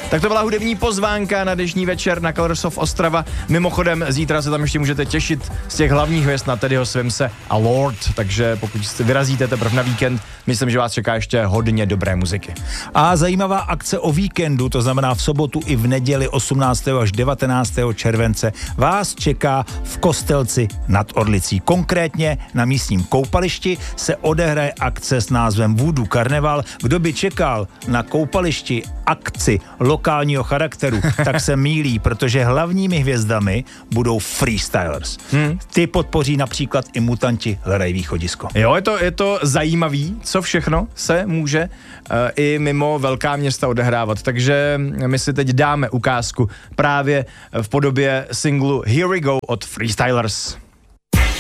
Tak to byla hudební pozvánka na dnešní večer na Colors of Ostrava. Mimochodem, zítra se tam ještě můžete těšit z těch hlavních hvězd na Teddyho Swimse a Lord, takže pokud si vyrazíte teprve na víkend, myslím, že vás čeká ještě hodně dobré muziky. A zajímavá akce o víkendu, to znamená v sobotu i v neděli 18. až 19. července, vás čeká v Kostelci nad Orlicí. Konkrétně na místním koupališti se odehraje akce s názvem Voodoo Karneval. Kdo by čekal na koupališti akci lokálního charakteru, tak se mýlí, protože hlavními hvězdami budou freestylers. Ty podpoří například i Mutanti hledají východisko. Jo, je to zajímavý, co všechno se může i mimo velká města odehrávat, takže my si teď dáme ukázku právě v podobě singlu Here We Go od Freestylers.